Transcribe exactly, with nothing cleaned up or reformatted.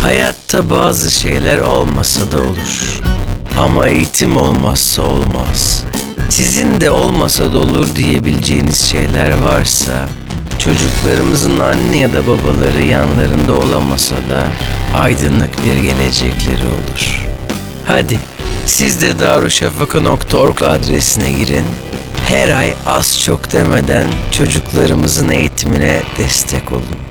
Hayatta bazı şeyler olmasa da olur. Ama eğitim olmazsa olmaz. Sizin de olmasa da olur diyebileceğiniz şeyler varsa, çocuklarımızın anne ya da babaları yanlarında olamasa da aydınlık bir gelecekleri olur. Hadi siz de darüşşafaka nokta org adresine girin. Her ay az çok demeden çocuklarımızın eğitimine destek olun.